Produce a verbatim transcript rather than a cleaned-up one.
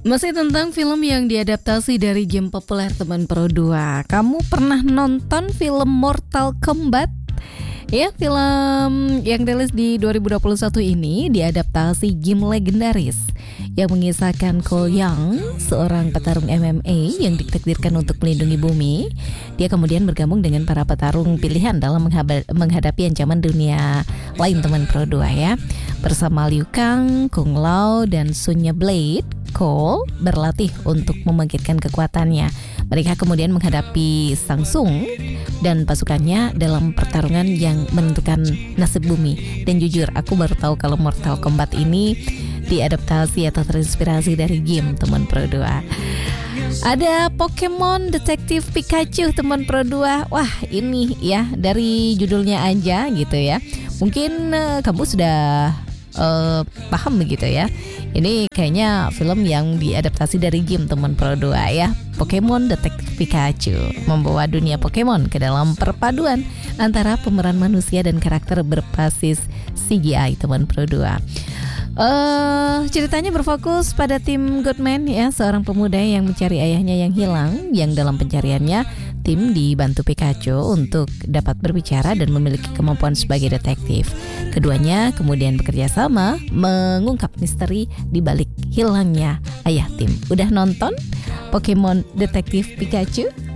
Masih tentang film yang diadaptasi dari game populer teman Pro dua. Kamu pernah nonton film Mortal Kombat? Ya, film yang rilis di dua ribu dua puluh satu ini diadaptasi game legendaris yang mengisahkan Cole Young, seorang petarung M M A yang ditakdirkan untuk melindungi bumi. Dia kemudian bergabung dengan para petarung pilihan dalam menghadapi ancaman dunia lain teman Pro dua ya. Bersama Liu Kang, Kung Lao, dan Sonya Blade, Cole berlatih untuk membangkitkan kekuatannya. Mereka kemudian menghadapi Shang Tsung dan pasukannya dalam pertarungan yang menentukan nasib bumi. Dan jujur, aku baru tahu kalau Mortal Kombat ini diadaptasi atau terinspirasi dari game teman Pro dua. Ada Pokemon Detektif Pikachu teman Pro dua. Wah, ini ya dari judulnya aja gitu ya. Mungkin uh, kamu sudah uh, paham begitu ya. Ini kayaknya film yang diadaptasi dari game teman Pro dua ya. Pokemon Detektif Pikachu membawa dunia Pokemon ke dalam perpaduan antara pemeran manusia dan karakter berbasis C G I teman Pro dua. Uh, ceritanya berfokus pada tim Goodman ya, seorang pemuda yang mencari ayahnya yang hilang, yang dalam pencariannya tim dibantu Pikachu untuk dapat berbicara dan memiliki kemampuan sebagai detektif. Keduanya kemudian bekerja sama mengungkap misteri di balik hilangnya ayah tim. Udah nonton Pokemon Detektif Pikachu?